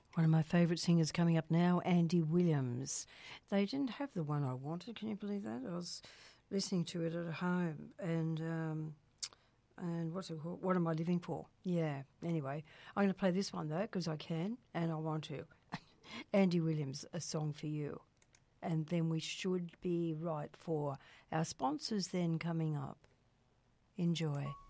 One of my favourite singers coming up now, Andy Williams. They didn't have the one I wanted. Can you believe that? I was listening to it at home and what's it called? What Am I Living For? Yeah, anyway. I'm going to play this one, though, because I can and I want to. Andy Williams, A Song for You. And then we should be right for our sponsors then coming up. Enjoy.